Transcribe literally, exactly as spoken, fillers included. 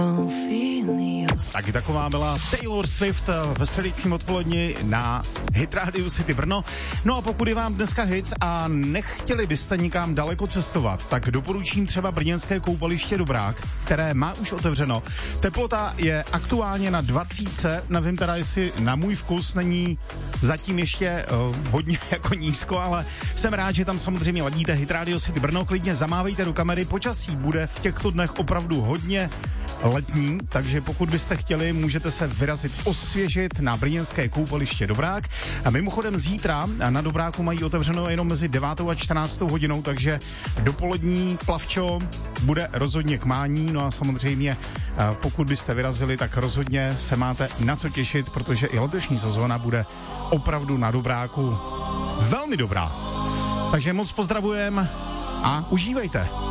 Taky taková byla Taylor Swift ve středečním odpoledni na Hit Radio City Brno. No a pokud je vám dneska hits a nechtěli byste nikam daleko cestovat, tak doporučím třeba brněnské koupaliště Dobrák, které má už otevřeno. Teplota je aktuálně na dvacet, nevím teda, jestli na můj vkus není zatím ještě uh, hodně jako nízko, ale jsem rád, že tam samozřejmě ladíte Hit Radio City Brno, klidně zamávejte do kamery, počasí bude v těchto dnech opravdu hodně letní, takže pokud byste chtěli, můžete se vyrazit osvěžit na brněnské koupaliště Dobrák. A mimochodem zítra na Dobráku mají otevřeno jenom mezi devátou a čtrnáctou hodinou, takže dopolední plavčo bude rozhodně k mání. No a samozřejmě pokud byste vyrazili, tak rozhodně se máte na co těšit, protože i letošní sezóna bude opravdu na Dobráku velmi dobrá. Takže moc pozdravujem a užívejte.